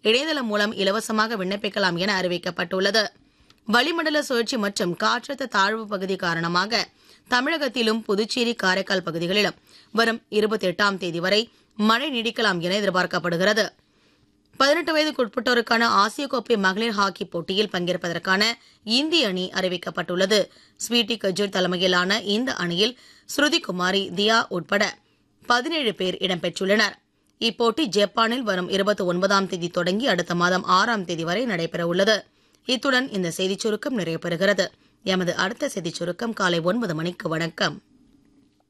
இணையதளம் மூலம் இலவசமாக விண்ணப்பிக்கலாம் என அறிவிக்கப்பட்டுள்ளது. வளிமண்டல சுழற்சி மற்றும் காற்றழுத்த தாழ்வு பகுதி காரணமாக தமிழகத்திலும் புதுச்சேரி, காரைக்கால் பகுதிகளிலும் வரும் 28ஆம் தேதி வரை மழை நீடிக்கலாம் என எதிர்பார்க்கப்படுகிறது. 18 வயதுக்குட்பட்டோருக்கான ஆசிய கோப்பை மகளிர் ஹாக்கி போட்டியில் பங்கேற்பதற்கான இந்திய அணி அறிவிக்கப்பட்டுள்ளது. ஸ்வீட்டி கஜூர் தலைமையிலான இந்த அணியில் ஸ்ருதிகுமாரி, தியா உட்பட 17 பேர் இடம்பெற்றுள்ளனர். இப்போட்டி ஜப்பானில் வரும் 29ஆம் தேதி தொடங்கி அடுத்த மாதம் 6ஆம் தேதி வரை நடைபெற உள்ளது. இத்துடன் இந்த செய்திச் சுருக்கம் நிறைவு பெறுகிறது. எமது அடுத்த செய்திச் சுருக்கம் காலை 9 மணிக்கு. வணக்கம்.